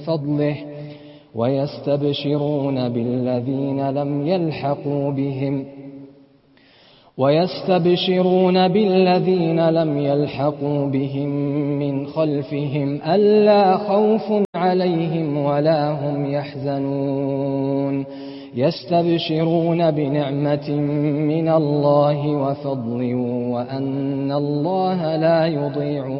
فضله ويستبشرون بالذين لم يلحقوا بهم من خلفهم ألا خوف عليهم ولا هم يحزنون يستبشرون بنعمة من الله وفضل وأن الله لا يضيع